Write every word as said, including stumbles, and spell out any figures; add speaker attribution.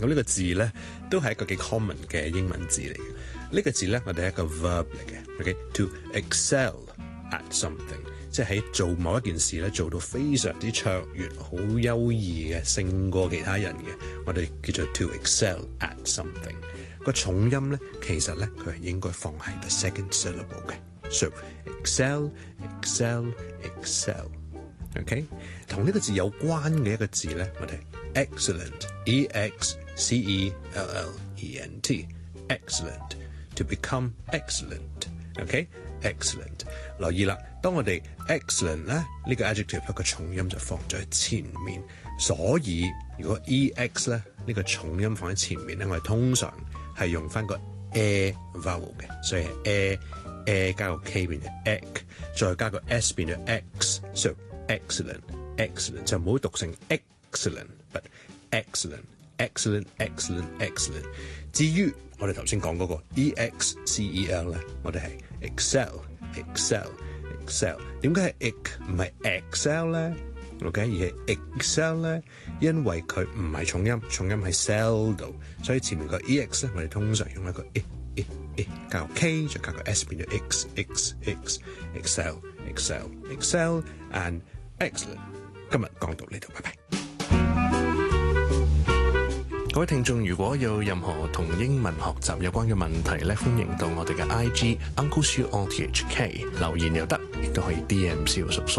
Speaker 1: 咁呢個字咧都係一個幾 common 嘅英文字嚟嘅。呢、這個字咧我哋係一個 verb 嚟嘅 ，OK，to excel at something， 即係喺做某一件事咧做到非常之卓越、好優異嘅，勝過其他人嘅，我哋叫做 to excel at something。個重音咧其實咧佢係應該放喺 the second syllable 嘅 ，so excel excel excel。OK， 同呢個字有關嘅一個字咧，我哋 excellent，e x c e l l e n t，excellent，to become excellent。OK，excellent， 留意啦，當我哋 excellent 咧，呢個 adjective 一個重音就放咗喺前面，所以如果 ex 咧呢個重音放喺前面咧，我哋通常係用翻個 a vowel 嘅，所以係 a a 加個 k 變咗 ek， 再加個 s 變咗 x，so excellent excellent 就唔好讀成 excellent，but excellent excellent excellent excellent。至於我哋頭先講嗰個 e x c e l 咧，我哋係 excel excel excel。點解係 ek 唔係 excel 咧 ？OK， 而係 excel 咧，因為佢唔係重音，重音係 cell 度，所以前面個 ex 咧，我哋通常用一個 e e e 加個 k， 再加個 s 變咗 x x x excel excel excel and excellent。今日講到呢度，拜拜。各位聽眾，如果有任何同英文學習有關嘅問題咧，歡迎到我哋嘅 I G Uncle Siu O T H K 留言又得，亦都可以 D M 小叔叔。